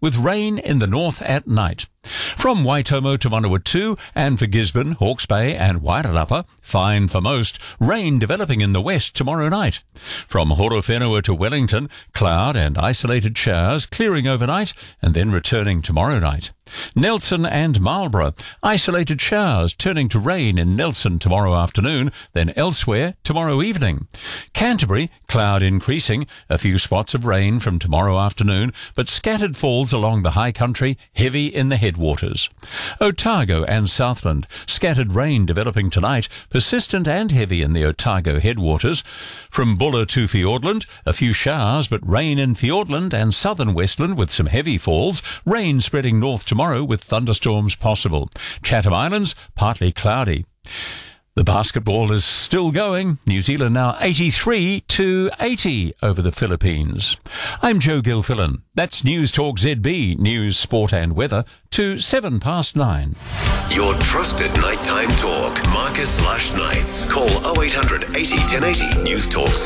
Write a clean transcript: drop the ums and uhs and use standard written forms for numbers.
with rain in the north at night. From Waitomo to Manawatu, and for Gisborne, Hawke's Bay and Wairarapa, fine for most, rain developing in the west tomorrow night. From Horowhenua to Wellington, cloud and isolated showers clearing overnight and then returning tomorrow night. Nelson and Marlborough, isolated showers turning to rain in Nelson tomorrow afternoon, then elsewhere tomorrow evening. Canterbury, cloud increasing, a few spots of rain from tomorrow afternoon, but scattered falls along the high country, heavy in the headwaters. Otago and Southland, scattered rain developing tonight, persistent and heavy in the Otago headwaters. From Buller to Fiordland, a few showers, but rain in Fiordland and southern Westland with some heavy falls, rain spreading north tomorrow with thunderstorms possible. Chatham Islands, partly cloudy. The basketball is still going. New Zealand now 83-80 over the Philippines. I'm Joe Gilfillan. That's News Talk ZB, news, sport and weather, to 9:07. Your trusted nighttime talk. Marcus / Knights. Call 0800 80 1080. News Talk